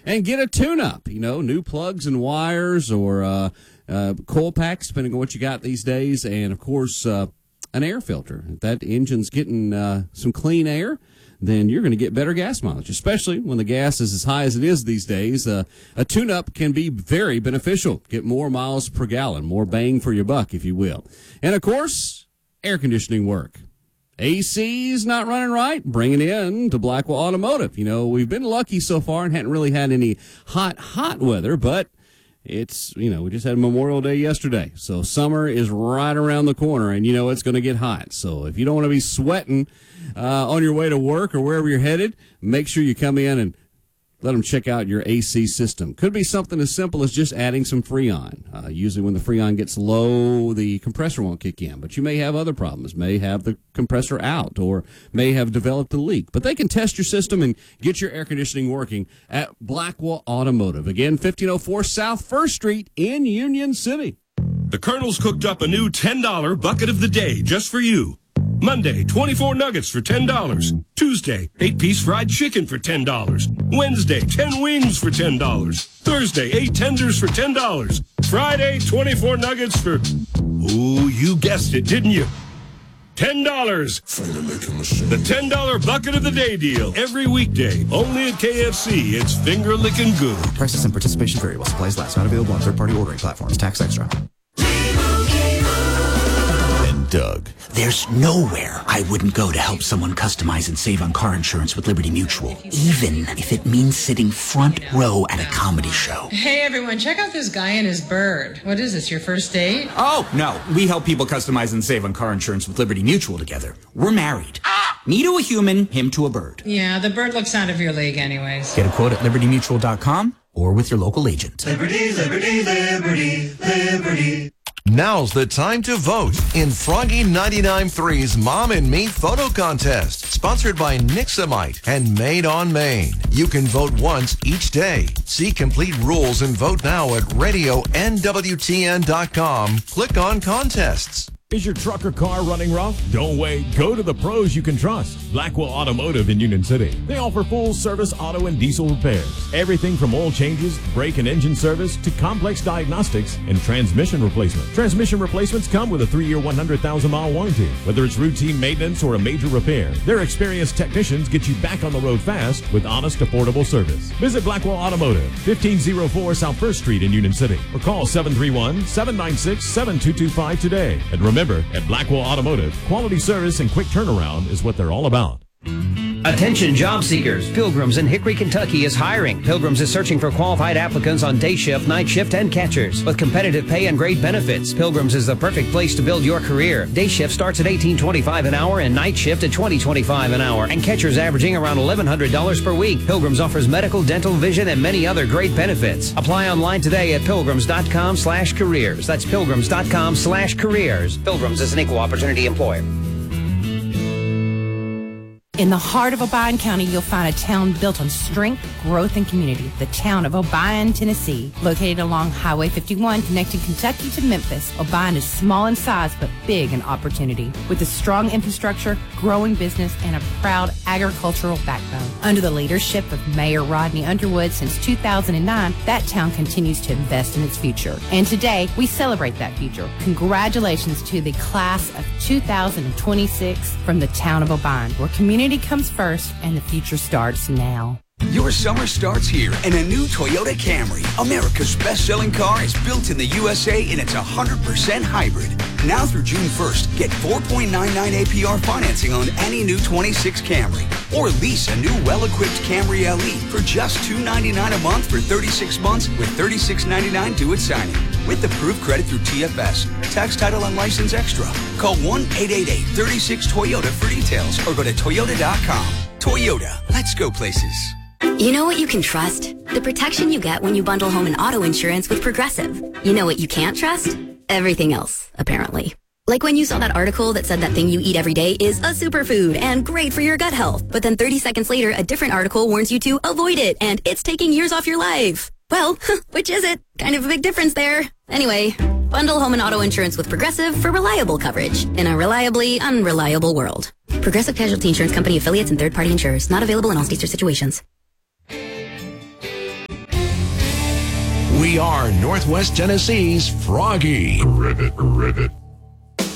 and get a tune-up. New plugs and wires or coil packs, depending on what you got these days, and of course an air filter. If that engine's getting some clean air, then you're going to get better gas mileage, especially when the gas is as high as it is these days. A tune-up can be very beneficial. Get more miles per gallon, more bang for your buck, if you will. And, of course, air conditioning work. AC's not running right? Bring it in to Blackwell Automotive. We've been lucky so far and hadn't really had any hot weather, but it's, we just had Memorial Day yesterday. So summer is right around the corner, and it's going to get hot. So if you don't want to be sweating on your way to work or wherever you're headed, make sure you come in and let them check out your AC system. Could be something as simple as just adding some Freon. Usually when the Freon gets low, the compressor won't kick in. But you may have other problems. May have the compressor out or may have developed a leak. But they can test your system and get your air conditioning working at Blackwell Automotive. Again, 1504 South 1st Street in Union City. The Colonel's cooked up a new $10 bucket of the day just for you. Monday, 24 nuggets for $10. Tuesday, 8-piece fried chicken for $10. Wednesday, 10 wings for $10. Thursday, 8 tenders for $10. Friday, 24 nuggets for, ooh, you guessed it, didn't you? $10. The $10 bucket of the day deal. Every weekday, only at KFC. It's finger licking good. Prices and participation vary while supplies last. Not available on third-party ordering platforms. Tax extra. Doug. There's nowhere I wouldn't go to help someone customize and save on car insurance with Liberty Mutual, even if it means sitting front row at a comedy show. Hey everyone, check out this guy and his bird. What is this, your first date? Oh, no. We help people customize and save on car insurance with Liberty Mutual together. We're married. Me to a human, him to a bird. Yeah, the bird looks out of your league anyways. Get a quote at libertymutual.com or with your local agent. Liberty, liberty, liberty, liberty. Now's the time to vote in Froggy 99.3's Mom and Me photo contest, sponsored by Nixamite and Made on Maine. You can vote once each day. See complete rules and vote now at radionwtn.com. Click on contests. Is your truck or car running rough? Don't wait. Go to the pros you can trust. Blackwell Automotive in Union City. They offer full-service auto and diesel repairs. Everything from oil changes, brake and engine service, to complex diagnostics and transmission replacement. Transmission replacements come with a 3-year, 100,000-mile warranty. Whether it's routine maintenance or a major repair, their experienced technicians get you back on the road fast with honest, affordable service. Visit Blackwell Automotive, 1504 South 1st Street in Union City, or call 731-796-7225 today. And remember, at Blackwell Automotive, quality service and quick turnaround is what they're all about. Attention job seekers. Pilgrims in Hickory, Kentucky is hiring. Pilgrims is searching for qualified applicants on day shift, night shift, and catchers. With competitive pay and great benefits, Pilgrims is the perfect place to build your career. Day shift starts at $18.25 an hour and night shift at $20.25 an hour. And catchers averaging around $1,100 per week. Pilgrims offers medical, dental, vision, and many other great benefits. Apply online today at pilgrims.com/careers. That's pilgrims.com/careers. Pilgrims is an equal opportunity employer. In the heart of Obion County, you'll find a town built on strength, growth, and community. The town of Obion, Tennessee. Located along Highway 51, connecting Kentucky to Memphis, Obion is small in size, but big in opportunity. With a strong infrastructure, growing business, and a proud agricultural backbone. Under the leadership of Mayor Rodney Underwood since 2009, that town continues to invest in its future. And today, we celebrate that future. Congratulations to the class of 2026 from the town of Obion, where community comes first and the future starts now. Your summer starts here in a new Toyota Camry. America's best-selling car is built in the USA and it's 100% hybrid. Now through June 1st, get 4.99 APR financing on any new 26 Camry. Or lease a new well-equipped Camry LE for just $299 a month for 36 months with $36.99 due at signing. With approved credit through TFS. Tax, title, and license extra. Call 1-888-36-TOYOTA for details or go to Toyota.com. Toyota, let's go places. You know what you can trust? The protection you get when you bundle home and auto insurance with Progressive. You know what you can't trust? Everything else, apparently. Like when you saw that article that said that thing you eat every day is a superfood and great for your gut health. But then 30 seconds later, a different article warns you to avoid it and it's taking years off your life. Well, which is it? Kind of a big difference there. Anyway, bundle home and auto insurance with Progressive for reliable coverage in a reliably unreliable world. Progressive Casualty Insurance Company affiliates and third-party insurers. Not available in all states or situations. We are Northwest Tennessee's Froggy. Ribbit, ribbit.